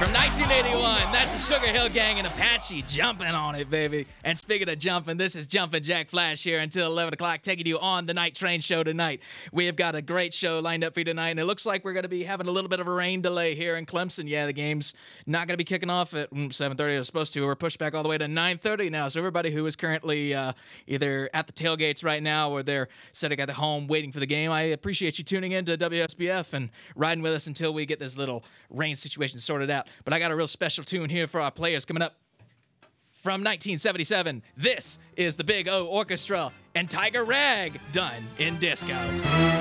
From 1981, that's the Sugar Hill Gang and Apache jumping on it, baby. And speaking of jumping, this is Jumpin' Jack Flash here until 11 o'clock, taking you on the Night Train show tonight. We have got a great show lined up for you tonight, and it looks like we're going to be having a little bit of a rain delay here in Clemson. Yeah, the game's not going to be kicking off at 7:30 it's supposed to. We're pushed back all the way to 9:30 now, so everybody who is currently either at the tailgates right now or they're sitting at the home waiting for the game, I appreciate you tuning in to WSBF and riding with us until we get this little rain situation sorted out. But I got a real special tune here for our players coming up. From 1977, this is the Big O Orchestra and Tiger Rag done in disco.